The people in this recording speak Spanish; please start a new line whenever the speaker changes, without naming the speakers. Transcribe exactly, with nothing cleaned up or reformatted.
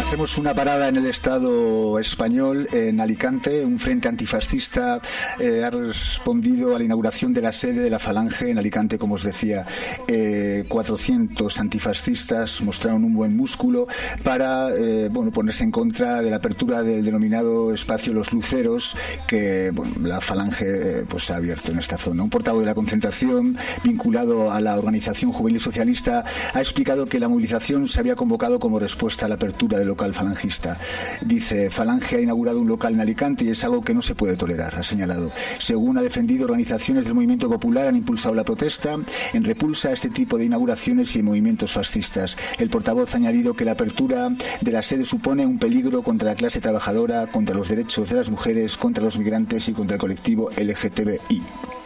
Hacemos una parada en el Estado español, en Alicante. Un frente antifascista eh, ha respondido a la inauguración de la sede de la Falange en Alicante, como os decía. Eh, cuatrocientos antifascistas mostraron un buen músculo para eh, bueno, ponerse en contra de la apertura del denominado espacio Los Luceros, que bueno, la Falange eh, pues, ha abierto en esta zona. Un portavoz de la concentración, vinculado a la organización juvenil socialista, ha explicado que la movilización se había convocado como respuesta a la apertura del local falangista. Dice: Falange ha inaugurado un local en Alicante y es algo que no se puede tolerar, ha señalado. Según ha defendido, organizaciones del movimiento popular han impulsado la protesta en repulsa a este tipo de inauguraciones y movimientos fascistas. El portavoz ha añadido que la apertura de la sede supone un peligro contra la clase trabajadora, contra los derechos de las mujeres, contra los migrantes y contra el colectivo L G T B I.